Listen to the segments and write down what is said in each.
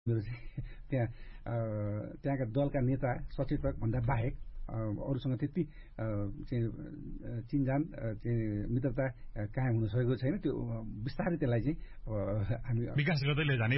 मेरो चाहिँ त्यहाँका दलका नेता सचेतक भन्दा बाहेक अरूसँग त्यति चिनजान मित्रता कायम हुन सकेको छैन। त्यो बिस्तारै त्यसलाई चाहिँ हामी विकास गर्दै लैजाने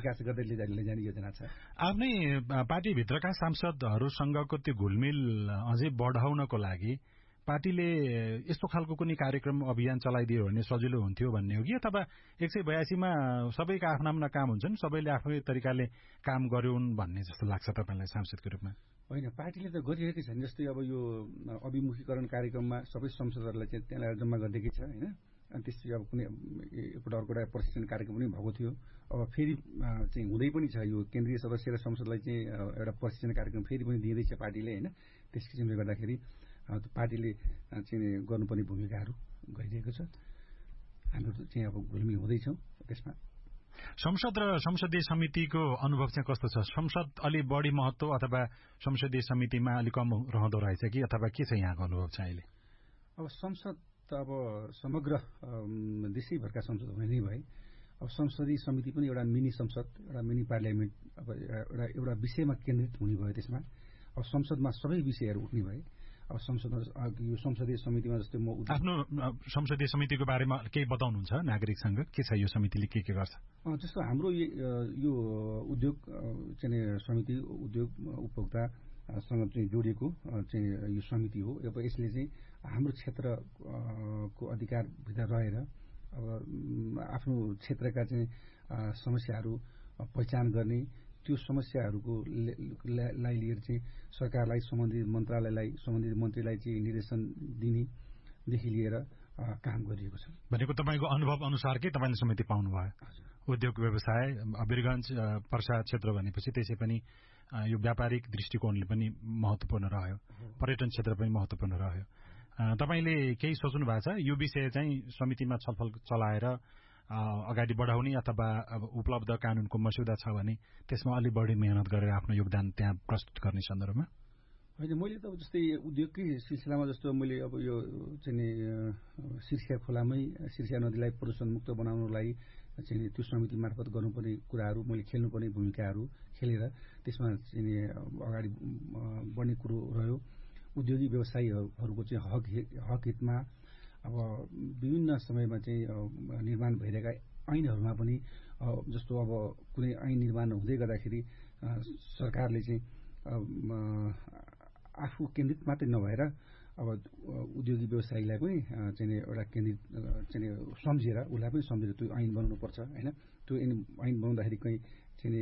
योजना छ। आफ्नै पार्टीभित्रका सांसदहरूसँगको त्यो घुलमिल अझै बढाउनको लागि पार्टीले यस्तो खालको कुनै कार्यक्रम अभियान चलाइदियो भने सजिलो हुन्थ्यो भन्ने हो कि, अथवा 182 मा सबैका आफ्ना आफ्ना काम हुन्छन्, सबैले आफ्नै तरिकाले काम गर्योन् भन्ने जस्तो लाग्छ तपाईँलाई सांसदको रूपमा? होइन, पार्टीले त गरिरहेकै छन्। जस्तै अब यो अभिमुखीकरण कार्यक्रममा सबै संसदहरूलाई चाहिँ त्यसलाई जम्मा गरिदिएकै छ होइन। अनि त्यसपछि अब कुनै अर्को प्रशिक्षण कार्यक्रम पनि भएको थियो। अब फेरि चाहिँ हुँदै पनि छ। यो केन्द्रीय सदस्य र संसदलाई चाहिँ एउटा प्रशिक्षण कार्यक्रम फेरि पनि दिँदैछ पार्टीले होइन। त्यस किसिमले गर्दाखेरि पार्टीले चाहिँ गर्नुपर्ने भूमिकाहरू गरिरहेको छ। हाम्रो चाहिँ अब घुलमिल हुँदैछौँ त्यसमा। संसद र संसदीय समितिको अनुभव चाहिँ कस्तो छ? संसद अलि बढी महत्व अथवा संसदीय समितिमा अलिक कम रहँदो रहेछ कि, अथवा के छ यहाँको अनुभव चाहिँ अहिले? अब संसद त अब समग्र देशैभरका संसद हुने नै भए। अब संसदीय समिति पनि एउटा मिनी संसद, एउटा मिनी पार्लियामेन्ट, अब एउटा विषयमा केन्द्रित हुने भयो। त्यसमा अब संसदमा सबै विषयहरू उठ्ने भए। अब यो संसदीय समितिमा जस्तै म आफ्नो संसदीय समितिको बारेमा केही बताउनुहुन्छ नागरिकसँग? के छ यो समितिले के गर्छ? जस्तो हाम्रो यो उद्योग चाहिँ समिति, उद्योग उपभोक्तासँग चाहिँ जोडिएको चाहिँ यो समिति हो। अब यसले चाहिँ हाम्रो क्षेत्रको अधिकारभित्र रहेर अब आफ्नो क्षेत्रका चाहिँ समस्याहरू पहिचान गर्ने, त्यो समस्याहरूको लाई लिएर चाहिँ सरकारलाई, सम्बन्धित मन्त्रालयलाई, सम्बन्धित मन्त्रीलाई चाहिँ निर्देशन दिनेदेखि लिएर काम गरिएको छ। भनेको तपाईँको अनुभव अनुसार के तपाईँले समिति पाउनुभयो? उद्योग व्यवसाय, वीरगञ्ज पर्सा क्षेत्र भनेपछि त्यसै पनि यो व्यापारिक दृष्टिकोणले पनि महत्त्वपूर्ण रह्यो, पर्यटन क्षेत्र पनि महत्त्वपूर्ण रह्यो। तपाईँले केही सोच्नु भएको छ यो विषय चाहिँ समितिमा छलफल चलाएर अगाडि बढाउने, अथवा अब उपलब्ध कानूनको मस्यौदा छ भने त्यसमा अलि बढी मेहनत गरेर आफ्नो योगदान त्यहाँ प्रस्तुत गर्ने सन्दर्भमा? होइन, मैले त जस्तै उद्योगकै सिलसिलामा जस्तो मैले अब यो चाहिँ सिर्सिया खोलामै सिर्सिया नदीलाई प्रदूषण मुक्त बनाउनको लागि चाहिँ त्यो समिति मार्फत गर्नुपर्ने कुराहरू, मैले खेल्नुपर्ने भूमिकाहरू खेलेर त्यसमा चाहिँ अगाडि बढ्ने कुरो रह्यो। उद्योगी व्यवसायीहरूको चाहिँ हक हितमा अब विभिन्न समयमा चाहिँ निर्माण भइरहेका ऐनहरूमा पनि जस्तो अब कुनै ऐन निर्माण हुँदै गर्दाखेरि सरकारले चाहिँ आफू केन्द्रित मात्रै नभएर अब उद्योगी व्यवसायीलाई पनि चाहिँ एउटा केन्द्रित चाहिँ सम्झेर, उसलाई पनि सम्झेर त्यो ऐन बनाउनुपर्छ होइन। त्यो ऐन बनाउँदाखेरि कहीँ चाहिँ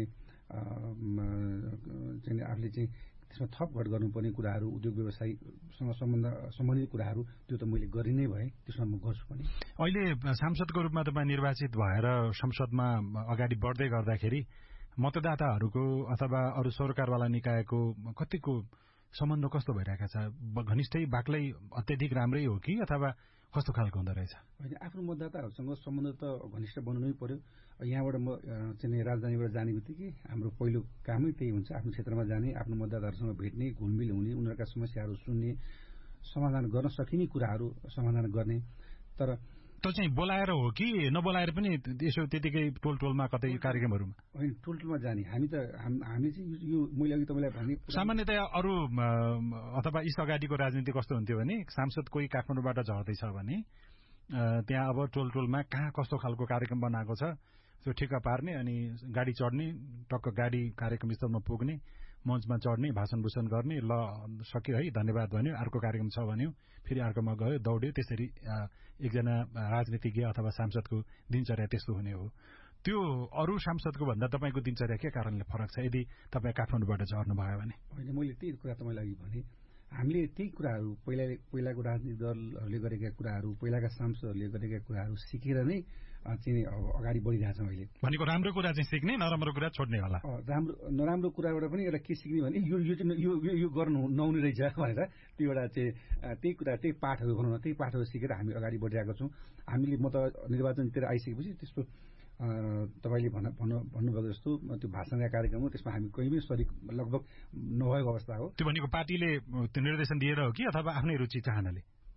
आफूले चाहिँ त्यसमा थपघट गर्नुपर्ने कुराहरू, उद्योग व्यवसायसँग सम्बन्धित कुराहरू, त्यो त मैले गरि नै भए, त्यसमा म गर्छु पनि। अहिले सांसदको रूपमा तपाईँ निर्वाचित भएर संसदमा अगाडि बढ्दै गर्दाखेरि मतदाताहरूको अथवा अरू सरकारवाला निकायको कतिको सम्बन्ध कस्तो भइरहेका छ? घनिष्ठै बाक्लै अत्यधिक राम्रै हो कि, अथवा कस्तो खालको हुँदो रहेछ? होइन, आफ्नो मतदाताहरूसँग सम्बन्ध त घनिष्ठ बनाउनै पर्यो। यहाँबाट म चाहिँ राजधानीबाट जाने बित्तिकै हाम्रो पहिलो कामै त्यही हुन्छ, आफ्नो क्षेत्रमा जाने, आफ्नो मतदाताहरूसँग भेट्ने, घुलमिल हुने, उनीहरूका समस्याहरू सुन्ने, समाधान गर्न सकिने कुराहरू समाधान गर्ने। तर त्यो चाहिँ बोलाएर हो कि नबोलाएर पनि यसो त्यतिकै टोलमा कतै कार्यक्रमहरूमा? होइन, टोलमा जाने। हामी चाहिँ यो मैले अघि तपाईँलाई भने सामान्यतया अरू अथवा यस अगाडिको राजनीति कस्तो हुन्थ्यो भने सांसद कोही काठमाडौँबाट झर्दैछ भने त्यहाँ अब टोलमा कहाँ कस्तो खालको कार्यक्रम बनाएको छ त्यो ठिक्का पार्ने, अनि गाडी चढ्ने, टक्क गाडी कार्यक्रम स्थलमा पुग्ने, मञ्चमा चढ्ने, भाषण गर्ने, ल सक्यो है धन्यवाद भन्यो, अर्को कार्यक्रम छ भन्यो, फेरि अर्कोमा गयो, दौड्यो। त्यसरी एकजना राजनीतिज्ञ अथवा सांसदको दिनचर्या त्यस्तो हुने हो। त्यो अरू सांसदको भन्दा तपाईँको दिनचर्या के कारणले फरक छ यदि तपाईँ काठमाडौँबाट झर्नुभयो भने? होइन, मैले त्यही कुरा तपाईँलाई अघि भने, हामीले त्यही कुराहरू पहिलाको राजनीतिक दलहरूले गरेका कुराहरू, पहिलाका सांसदहरूले गरेका कुराहरू सिकेर नै चाहिँ अगाडि बढिरहेछौँ अहिले। भनेको राम्रो कुरा चाहिँ सिक्ने, नराम्रो कुरा छोड्ने होला? नराम्रो कुराबाट पनि एउटा के सिक्ने भने यो गर्नु नहुने रहेछ भनेर त्यो एउटा चाहिँ त्यही पाठहरू भनौँ न, त्यही पाठहरू सिकेर हामी अगाडि बढिरहेका छौँ। हामीले म त निर्वाचनतिर आइसकेपछि त्यस्तो तपाईँले भन्नुभएको जस्तो त्यो भाषणका कार्यक्रम हो, त्यसमा हामी कहीँ पनि सरिक लगभग नभएको अवस्था हो। त्यो भनेको पार्टीले त्यो निर्देशन दिएर हो कि, अथवा आफ्नै रुचि चाहनाले?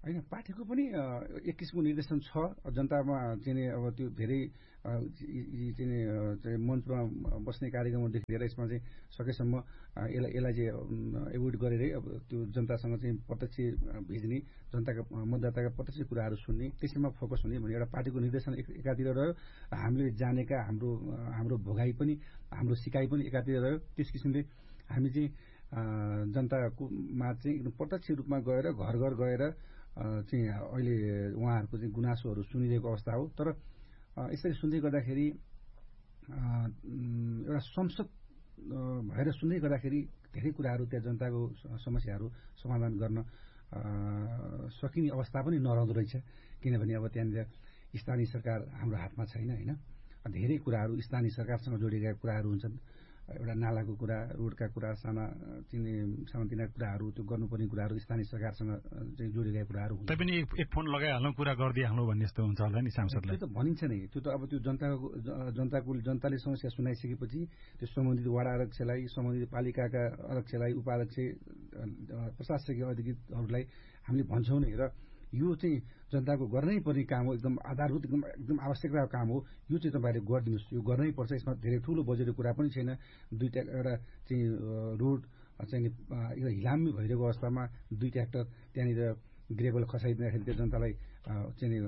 होइन पार्टीको पनि एक किसिमको निर्देशन छ जनतामा चाहिँ अब त्यो धेरै चाहिँ मञ्चमा बस्ने कार्यक्रमदेखि लिएर यसमा चाहिँ सकेसम्म यसलाई चाहिँ एभोइड गरेरै अब त्यो जनतासँग चाहिँ प्रत्यक्ष भेज्ने जनताका मतदाताका प्रत्यक्ष कुराहरू सुन्ने त्यसैमा फोकस हुने भने एउटा पार्टीको निर्देशन एकातिर रह्यो हामीले जानेका हाम्रो भोगाई पनि हाम्रो सिकाइ पनि एकातिर रह्यो त्यस किसिमले हामी चाहिँ जनताकोमा चाहिँ एकदम प्रत्यक्ष रूपमा गएर घर घर गएर चाहिँ अहिले उहाँहरूको चाहिँ गुनासोहरू सुनिरहेको अवस्था हो तर यसरी सुन्दै गर्दाखेरि एउटा संसद भएर सुन्दै गर्दाखेरि धेरै कुराहरू त्यहाँ जनताको समस्याहरू समाधान गर्न सकिने अवस्था पनि नरहँदो रहेछ किनभने अब त्यहाँनिर स्थानीय सरकार हाम्रो हातमा छैन होइन धेरै कुराहरू स्थानीय सरकारसँग जोडिएका कुराहरू हुन्छन् एउटा नालाको कुरा रोडका कुरा सानातिना कुराहरू त्यो गर्नुपर्ने कुराहरू स्थानीय सरकारसँग चाहिँ जोडिएका कुराहरू हुन्छ तैपनि एक फोन लगाइहाल्नु कुरा गरिदिइहाल्नु भन्ने जस्तो हुन्छ होला नि सांसदलाई त्यो त भनिन्छ नि त्यो त अब त्यो जनताले समस्या सुनाइसकेपछि त्यो सम्बन्धित वडा अध्यक्षलाई सम्बन्धित पालिकाका अध्यक्षलाई उपाध्यक्ष प्रशासकीय अधिकृतहरूलाई हामीले भन्छौँ नै र यो चाहिँ जनताको गर्नै पर्ने काम हो एकदम आधारभूत एकदम आवश्यकताको काम हो यो चाहिँ तपाईँले गरिदिनुहोस् यो गर्नै पर्छ यसमा धेरै ठुलो बजेटको कुरा पनि छैन दुईटा एउटा चाहिँ रोड चाहिँ हिलामी भइरहेको अवस्थामा 2 ट्र्याक्टर त्यहाँनिर ग्रेभल खसाइदिँदाखेरि त्यो जनतालाई चाहिँ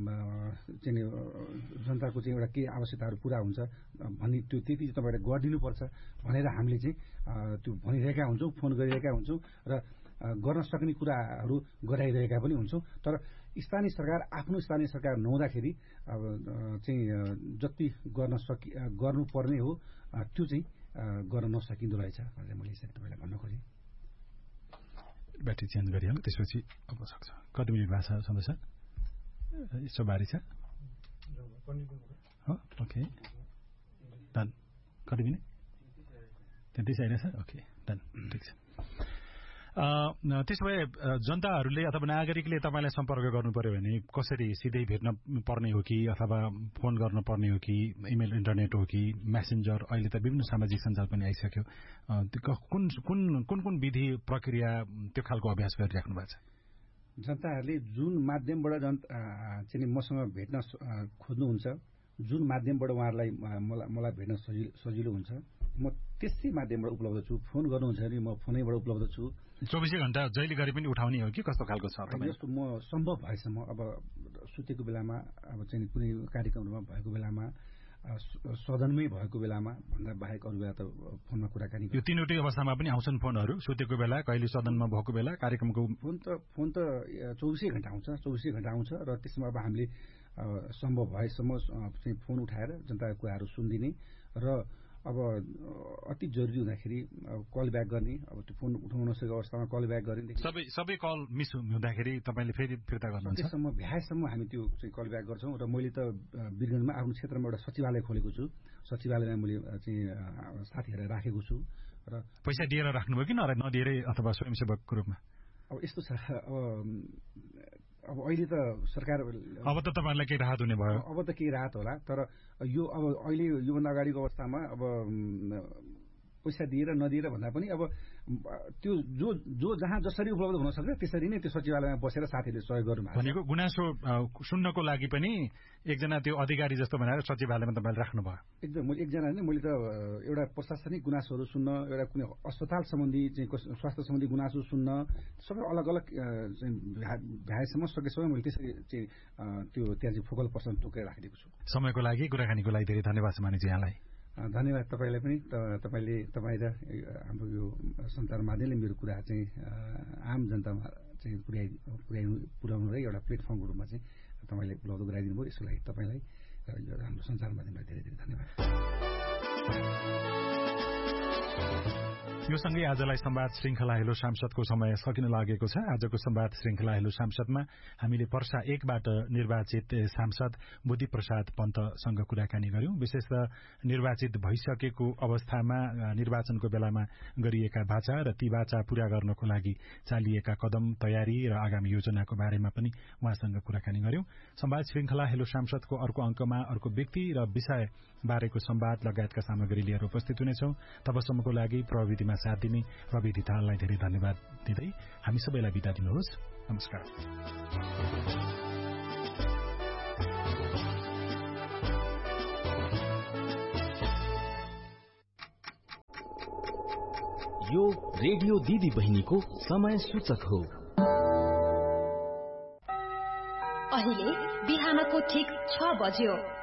जनताको चाहिँ एउटा के आवश्यकताहरू पुरा हुन्छ भन्ने त्यो त्यति चाहिँ तपाईँले गरिदिनुपर्छ भनेर हामीले चाहिँ त्यो भनिरहेका हुन्छौँ फोन गरिरहेका हुन्छौँ र गर्न सक्ने कुराहरू गराइरहेका पनि हुन्छौँ तर आफ्नो स्थानीय सरकार नहुँदाखेरि अब चाहिँ जति गर्नुपर्ने हो त्यो चाहिँ गर्न नसकिँदो रहेछ भनेर मैले यसरी तपाईँलाई भन्न खोजेँ ब्याट्री चेन्ज गरिहाल्नु त्यसपछि अब सक्छ कति मिनट भएको छ सन्देश यसो बारी छ ओके डन कति मिनट 33 आइरहेछ ओके डन ठिक छ त्यसो भए जनताहरूले अथवा नागरिकले तपाईँलाई सम्पर्क गर्नु पर्यो भने कसरी सिधै भेट्न पर्ने हो कि अथवा फोन गर्न पर्ने हो कि इमेल इन्टरनेट हो कि मेसेन्जर अहिले त विभिन्न सामाजिक सञ्जाल पनि आइसक्यो कुन विधि प्रक्रिया त्यो खालको अभ्यास गरिराख्नु भएको छ जनताहरूले जुन माध्यमबाट चाहिँ मसँग भेट्न खोज्नुहुन्छ जुन माध्यमबाट उहाँहरूलाई मलाई भेट्न सजिलो हुन्छ म त्यसै माध्यमबाट उपलब्ध छु फोन गर्नुहुन्छ भने म फोनैबाट उपलब्ध छु 24 घण्टा जहिले गरे पनि उठाउने हो कि कस्तो खालको छ जस्तो म सम्भव भएसम्म अब सुतेको बेलामा अब चाहिँ कुनै कार्यक्रममा भएको बेलामा सदनमै भएको बेलामा भन्दा बाहेक अरू बेला त फोनमा कुराकानी यो तीनवटै अवस्थामा पनि आउँछन् फोनहरू सुतेको बेला कहिले सदनमा भएको बेला कार्यक्रमको फोन त 24 घण्टा आउँछ 24 घण्टा आउँछ र त्यसमा अब हामीले सम्भव भएसम्म चाहिँ फोन उठाएर जनताको कुराहरू सुनिदिने र अब अति जरुरी हुँदाखेरि कल ब्याक गर्ने अब त्यो फोन उठाउन नसकेको अवस्थामा कल ब्याक गर्ने सबै कल मिस हुँदाखेरि तपाईँले फेरि फिर्ता गर्नुहुन्छ त्यसम्म भ्याएसम्म हामी त्यो चाहिँ कल ब्याक गर्छौँ र मैले त वीरगञ्जमा आफ्नो क्षेत्रमा एउटा सचिवालय खोलेको छु सचिवालयमा मैले चाहिँ साथीहरूलाई राखेको छु र पैसा दिएर राख्नुभयो कि नदिएरै अथवा स्वयंसेवकको रूपमा अब यस्तो छ अब अहिले त सरकार अब त तपाईँलाई केही राहत हुने भयो अब त केही राहत होला तर यो अब अहिले योभन्दा अगाडिको अवस्थामा अब पैसा दिएर नदिएर भन्दा पनि अब त्यो जो जहाँ जसरी उपलब्ध हुन सक्छ त्यसरी नै त्यो सचिवालयमा बसेर साथीहरूले सहयोग गर्नुभएको भनेको गुनासो सुन्नको लागि पनि एकजना त्यो अधिकारी जस्तो भनेर सचिवालयमा तपाईँले राख्नुभयो एकदम एकजना नै मैले त एउटा प्रशासनिक गुनासोहरू सुन्न एउटा कुनै अस्पताल सम्बन्धी चाहिँ स्वास्थ्य सम्बन्धी गुनासो सुन्न सबै अलग अलग भ्याएसम्म सकेसम्म मैले त्यसरी चाहिँ त्यो त्यहाँ चाहिँ फोकल पर्सन तोकेर राखिदिएको छु समयको लागि कुराकानीको लागि धेरै धन्यवाद छ मानिजी यहाँलाई धन्यवाद तपाईँलाई पनि तपाईँ र हाम्रो यो सञ्चार माध्यमले मेरो कुरा चाहिँ आम जनतामा चाहिँ पुर्याउनु र एउटा प्लेटफर्मको रूपमा चाहिँ तपाईँले उपलब्ध गराइदिनु भयो यसको लागि तपाईँलाई र हाम्रो सञ्चार माध्यमलाई धेरै धेरै धन्यवाद यो सँगै आजलाई संवाद श्रृंखला हेलो सांसदको समय सकिन लागेको छ आजको संवाद श्रृंखला हेलो सांसदमा हामीले पर्सा 1 बाट निर्वाचित सांसद बुद्धि प्रसाद पन्तसँग कुराकानी गर्यौं विशेषतः निर्वाचित भइसकेको अवस्थामा निर्वाचनको बेलामा गरिएका वाचा र ती वाचा पूरा गर्नको लागि चालिएका कदम तयारी र आगामी योजनाको बारेमा पनि उहाँसँग कुराकानी गर्यौं संवाद श्रृंखला हेलो सांसदको अर्को अंकमा अर्को व्यक्ति र विषय बारेको संवाद लगायतका सामग्री लिएर उपस्थित हुनेछौं तबसम्मको लागि प्रविधिमा साथ दिने प्रविधि ताललाई धेरै धन्यवाद दिँदै हामी सबैलाई बिदा दिनुहोस्। नमस्कार। यो रेडियो दिदी बहिनीको समय सूचक हो। अहिले बिहानको ठीक 6 बज्यो।